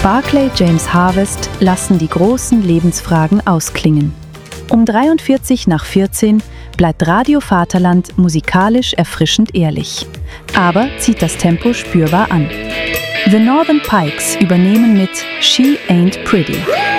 Barclay James Harvest lassen die großen Lebensfragen ausklingen. Um 43 nach 14 bleibt Radio Vaterland musikalisch erfrischend ehrlich, aber zieht das Tempo spürbar an. The Northern Pikes übernehmen mit She Ain't Pretty.